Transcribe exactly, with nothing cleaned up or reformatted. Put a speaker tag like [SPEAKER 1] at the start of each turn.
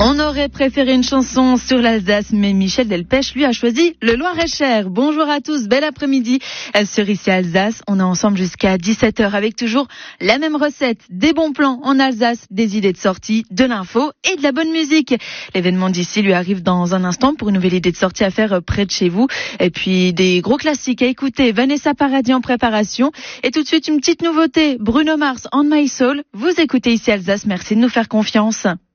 [SPEAKER 1] On aurait préféré une chanson sur l'Alsace, mais Michel Delpech, lui, a choisi le Loir-et-Cher. Bonjour à tous, bel après-midi sur Ici Alsace. On est ensemble jusqu'à dix-sept heures avec toujours la même recette, des bons plans en Alsace, des idées de sortie, de l'info et de la bonne musique. L'événement d'ici lui arrive dans un instant pour une nouvelle idée de sortie à faire près de chez vous. Et puis des gros classiques à écouter, Vanessa Paradis en préparation. Et tout de suite une petite nouveauté, Bruno Mars, On My Soul. Vous écoutez Ici Alsace, merci de nous faire confiance.